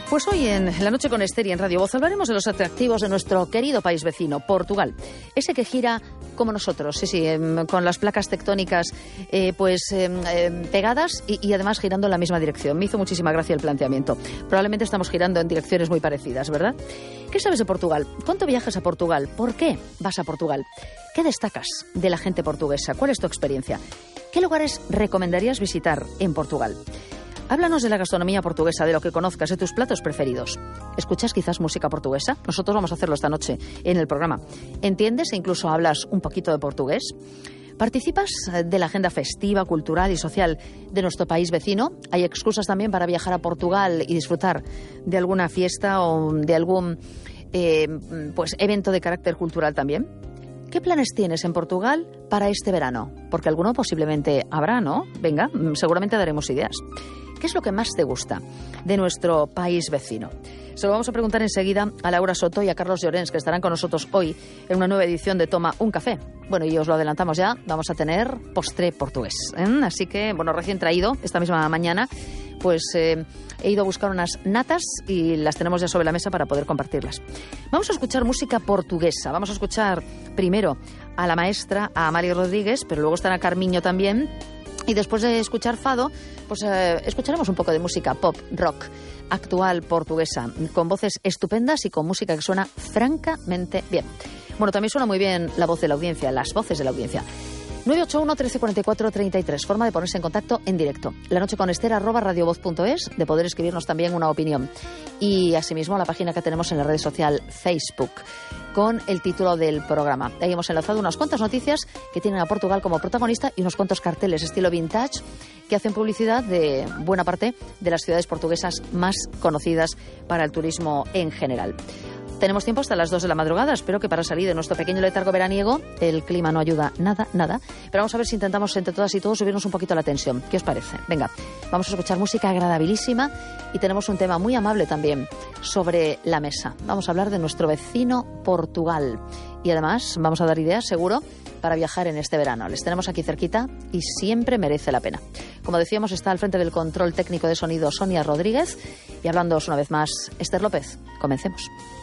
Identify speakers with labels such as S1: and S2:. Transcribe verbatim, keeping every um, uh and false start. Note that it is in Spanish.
S1: Pues hoy en La Noche con Esther y en Radio Voz hablaremos de los atractivos de nuestro querido país vecino, Portugal. Ese que gira como nosotros, sí, sí, eh, con las placas tectónicas eh, pues eh, eh, pegadas y, y además girando en la misma dirección. Me hizo muchísima gracia el planteamiento. Probablemente estamos girando en direcciones muy parecidas, ¿verdad? ¿Qué sabes de Portugal? ¿Cuánto viajas a Portugal? ¿Por qué vas a Portugal? ¿Qué destacas de la gente portuguesa? ¿Cuál es tu experiencia? ¿Qué lugares recomendarías visitar en Portugal? Háblanos de la gastronomía portuguesa, de lo que conozcas, de tus platos preferidos. ¿Escuchas quizás música portuguesa? Nosotros vamos a hacerlo esta noche en el programa. ¿Entiendes e incluso hablas un poquito de portugués? ¿Participas de la agenda festiva, cultural y social de nuestro país vecino? ¿Hay excusas también para viajar a Portugal y disfrutar de alguna fiesta o de algún eh, pues, evento de carácter cultural también? ¿Qué planes tienes en Portugal para este verano? Porque alguno posiblemente habrá, ¿no? Venga, seguramente daremos ideas. ¿Qué es lo que más te gusta de nuestro país vecino? Se lo vamos a preguntar enseguida a Laura Soto y a Carlos Llorens, que estarán con nosotros hoy en una nueva edición de Toma un Café. Bueno, y os lo adelantamos ya, vamos a tener postre portugués, ¿eh? Así que, bueno, recién traído esta misma mañana, pues eh, he ido a buscar unas natas y las tenemos ya sobre la mesa para poder compartirlas. Vamos a escuchar música portuguesa. Vamos a escuchar primero a la maestra, a Mari Rodríguez, pero luego estará Carmiño también. Y después de escuchar fado, pues eh, escucharemos un poco de música pop, rock, actual portuguesa, con voces estupendas y con música que suena francamente bien. Bueno, también suena muy bien la voz de la audiencia, las voces de la audiencia. nueve ocho uno, trece cuarenta y cuatro, treinta y tres, forma de ponerse en contacto en directo. La noche con Esther, arroba radiovoz punto es, de poder escribirnos también una opinión. Y asimismo la página que tenemos en la red social Facebook, con el título del programa. Ahí hemos enlazado unas cuantas noticias que tienen a Portugal como protagonista y unos cuantos carteles estilo vintage que hacen publicidad de buena parte de las ciudades portuguesas más conocidas para el turismo en general. Tenemos tiempo hasta las dos de la madrugada. Espero que para salir de nuestro pequeño letargo veraniego el clima no ayuda nada, nada. Pero vamos a ver si intentamos entre todas y todos subirnos un poquito la tensión. ¿Qué os parece? Venga, vamos a escuchar música agradabilísima y tenemos un tema muy amable también sobre la mesa. Vamos a hablar de nuestro vecino Portugal. Y además vamos a dar ideas, seguro, para viajar en este verano. Les tenemos aquí cerquita y siempre merece la pena. Como decíamos, está al frente del control técnico de sonido Sonia Rodríguez y hablándoos una vez más, Esther López. Comencemos.